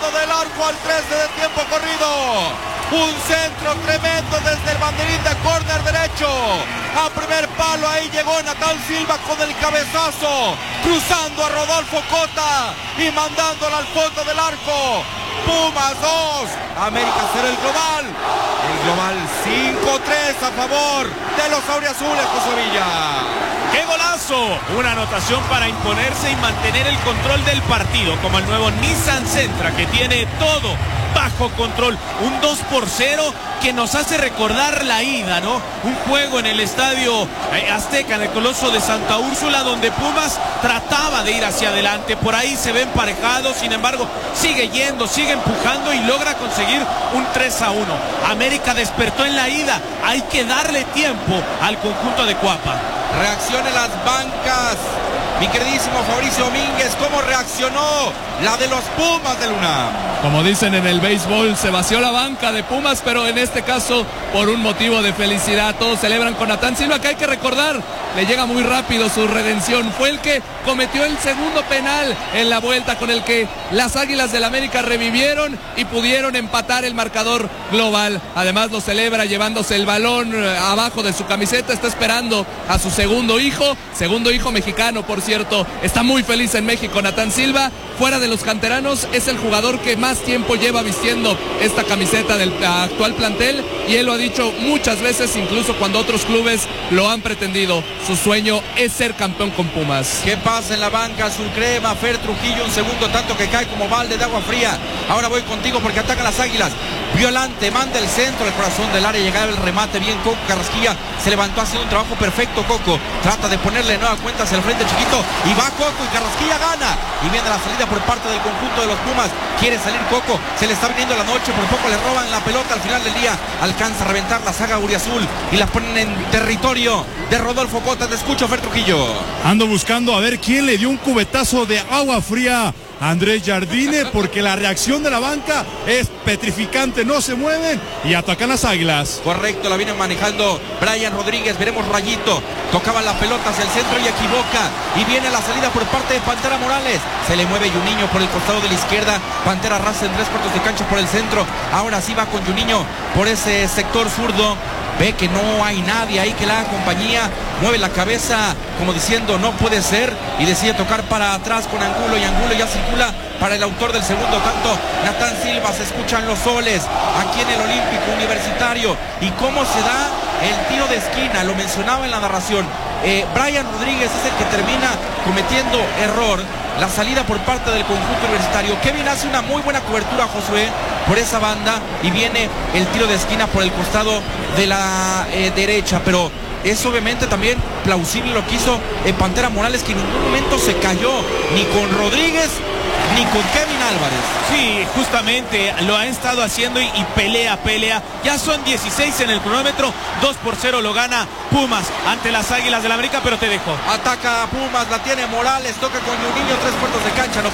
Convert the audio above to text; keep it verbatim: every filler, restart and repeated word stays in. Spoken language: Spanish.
fondo del arco al trece de tiempo corrido. Un centro tremendo desde el banderín de córner derecho. A primer palo, ahí llegó Natán Silva con el cabezazo, cruzando a Rodolfo Cota y mandándolo al fondo del arco. Pumas dos, América cero el global. El global cinco tres a favor de los auriazules, José Villa. ¡Qué golazo! Una anotación para imponerse y mantener el control del partido, como el nuevo Nissan Sentra, que tiene todo bajo control. Un dos por cero que nos hace recordar la ida, ¿no? Un juego en el estadio Azteca, en el Coloso de Santa Úrsula, donde Pumas trataba de ir hacia adelante. Por ahí se ve emparejado, sin embargo, sigue yendo, sigue empujando y logra conseguir un tres a uno. América despertó en la ida. Hay que darle tiempo al conjunto de Cuapa. Reacciona en las bancas. Mi queridísimo Fabricio Domínguez, ¿cómo reaccionó la de los Pumas de Luna? Como dicen en el béisbol, se vació la banca de Pumas, pero en este caso por un motivo de felicidad. Todos celebran con Natán Silva, que hay que recordar, le llega muy rápido su redención. Fue el que cometió el segundo penal en la vuelta, con el que las Águilas del América revivieron y pudieron empatar el marcador global. Además lo celebra llevándose el balón abajo de su camiseta. Está esperando a su segundo hijo, segundo hijo mexicano, por cierto. Está muy feliz en México Natán Silva. Fuera de los canteranos, es el jugador que más tiempo lleva vistiendo esta camiseta del actual plantel, y él lo ha dicho muchas veces, incluso cuando otros clubes lo han pretendido. Su sueño es ser campeón con Pumas. ¿Qué pasa en la banca azul crema? Fer Trujillo, un segundo tanto que cae como balde de agua fría. Ahora voy contigo porque atacan las Águilas. Violante, manda el centro, el corazón del área, llegaba el remate bien. Coco Carrasquilla se levantó haciendo un trabajo perfecto. Coco trata de ponerle nueva cuenta hacia el frente, chiquito, y va Coco y Carrasquilla gana. Y viene la salida por parte del conjunto de los Pumas. Quiere salir Coco, se le está viniendo la noche, por poco le roban la pelota al final del día. Alcanza a reventar la saga auriazul y la ponen en territorio de Rodolfo Cota. Te escucho, Fer Trujillo. Ando buscando a ver quién le dio un cubetazo de agua fría a Andrés Jardine, porque la reacción de la banca es petrificante, no se mueven y atacan las Águilas. Correcto, la viene manejando Brian Rodríguez. Veremos Rayito, tocaba la pelota hacia el centro y equivoca, y viene la salida por parte de Pantera Morales. Se le mueve Juninho por el costado de la izquierda. Pantera raza en tres cuartos de cancha por el centro. Ahora sí va con Juninho por ese sector zurdo. Ve que no hay nadie ahí que le haga compañía, mueve la cabeza como diciendo no puede ser, y decide tocar para atrás con Angulo, y Angulo ya circula para el autor del segundo tanto, Natán Silva. Se escuchan los soles aquí en el Olímpico Universitario. Y cómo se da el tiro de esquina, lo mencionaba en la narración. eh, Brian Rodríguez es el que termina cometiendo error, la salida por parte del conjunto universitario. Kevin hace una muy buena cobertura, Josué, por esa banda, y viene el tiro de esquina por el costado de la eh, derecha, pero es obviamente también plausible lo que hizo eh, Pantera Morales, que en ningún momento se cayó ni con Rodríguez ni con Kevin Álvarez. Sí, justamente lo ha estado haciendo y, y pelea, pelea. Ya son dieciséis en el cronómetro, dos por cero lo gana Pumas ante las Águilas del América, pero te dejo. Ataca a Pumas, la tiene Morales, toca con Juninho, tres cuartos de cancha, no